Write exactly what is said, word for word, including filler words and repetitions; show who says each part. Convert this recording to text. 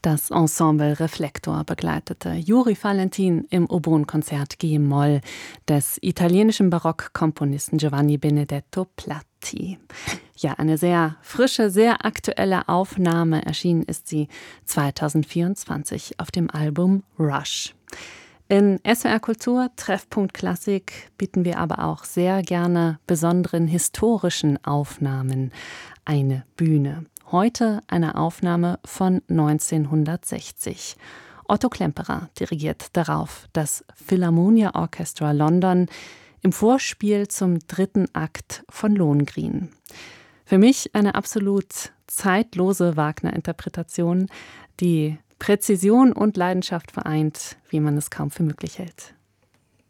Speaker 1: Das Ensemble Reflektor begleitete Juri Valentin im Oboenkonzert G-Moll des italienischen Barockkomponisten Giovanni Benedetto Platti. Ja, eine sehr frische, sehr aktuelle Aufnahme. Erschienen ist sie zweitausendvierundzwanzig auf dem Album Rush. In S W R Kultur, Treffpunkt Klassik, bieten wir aber auch sehr gerne besonderen historischen Aufnahmen eine Bühne. Heute eine Aufnahme von neunzehnhundertsechzig. Otto Klemperer dirigiert darauf das Philharmonia Orchestra London im Vorspiel zum dritten Akt von Lohengrin. Für mich eine absolut zeitlose Wagner-Interpretation, die Präzision und Leidenschaft vereint, wie man es kaum für möglich hält.